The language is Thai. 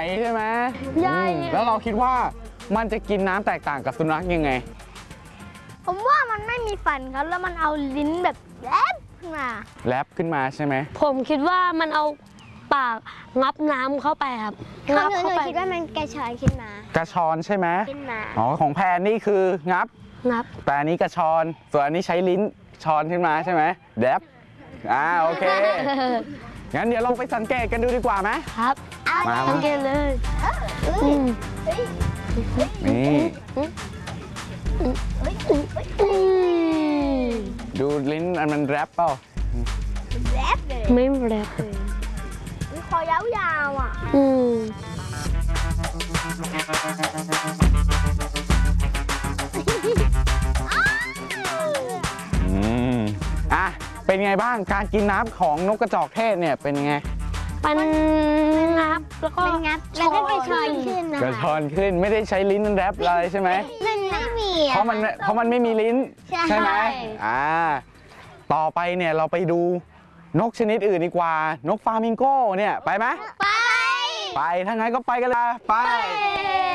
ใช่ไหมใหญ่แล้วเราคิดว่ามันจะกินน้ำแตกต่างกับสุนัขยังไงผมว่ามันไม่มีฟันครับแล้วมันเอาลิ้นแบบแลบขึ้นมาขึ้นมาใช่ไหมผมคิดว่ามันเอาปากงับน้ำเข้าไปครับหนูคิดว่ามันกระชอนขึ้นมากระชอนใช่ไหมขึ้นมาอ๋อของแพนนี่คืองับแต่อันนี้กระชอนส่วนอันนี้ใช้ลิ้นช้อนขึ้นมาใช่ไหมโอเคงั้นเดี๋ยวลองไปสังเกตกันดูดีกว่าไหมครับมาสังเกตเลยนี่ดูลิ้นมันแรปเปล่าแรปเลยไม่แรปเลยมีคอยาวๆอ่ะเป็นไงบ้างการกินน้ำของนกกระจอกเทศเนี่ยเป็นไงมันงับแล้วก็แล้วก็กระชอนขึ้นนะกระชอนขึ้นไม่ได้ใช้ลิ้นแรปอะไรใช่ไหมมันไม่มีเพราะมันไม่มีลิ้นใช่ไหมต่อไปเนี่ยเราไปดูนกชนิดอื่นดีกว่านกฟลามิงโก้เนี่ยไปไหมไปถ้างั้นก็ไปกันเลยไป